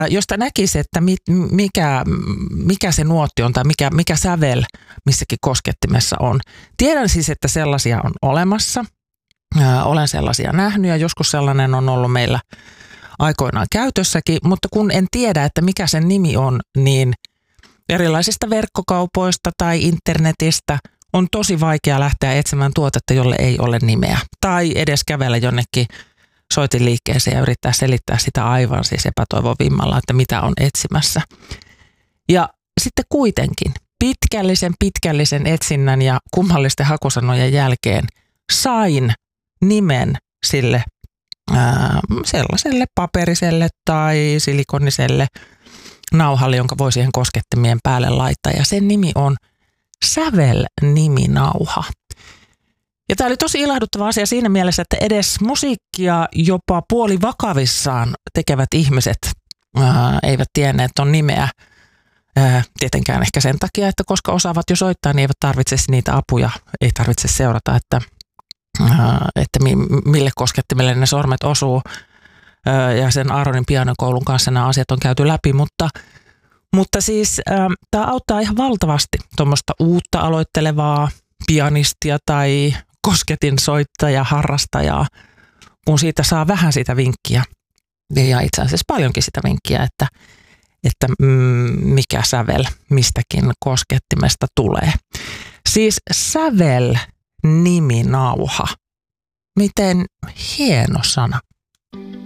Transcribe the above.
josta näkisi, että mikä se nuotti on tai mikä sävel missäkin koskettimessa on. Tiedän siis, että sellaisia on olemassa. Olen sellaisia nähnyt ja joskus sellainen on ollut meillä aikoinaan käytössäkin, mutta kun en tiedä, että mikä sen nimi on, niin erilaisista verkkokaupoista tai internetistä on tosi vaikea lähteä etsimään tuotetta, jolle ei ole nimeä. Tai edes kävellä jonnekin soitinliikkeeseen ja yrittää selittää sitä aivan siis epätoivovimmalla, että mitä on etsimässä. Ja sitten kuitenkin pitkällisen etsinnän ja kummallisten hakusanojen jälkeen sain nimen sille sellaiselle paperiselle tai silikoniselle nauhalle, jonka voi siihen koskettimien päälle laittaa. Ja sen nimi on sävelniminauha. Ja tämä oli tosi ilahduttava asia siinä mielessä, että edes musiikkia jopa puolivakavissaan tekevät ihmiset eivät tienneet, että on nimeä. Tietenkään ehkä sen takia, että koska osaavat jo soittaa, niin eivät tarvitse niitä apuja, ei tarvitse seurata, että mille koskettimelle ne sormet osuu. Ja sen Aaronin pianokoulun kanssa nämä asiat on käyty läpi, mutta siis tämä auttaa ihan valtavasti tuommoista uutta aloittelevaa pianistia tai kosketinsoittajaa, harrastajaa, kun siitä saa vähän sitä vinkkiä ja itse asiassa paljonkin sitä vinkkiä, että mikä sävel mistäkin koskettimesta tulee. Siis sävelniminauha. Miten hieno sana.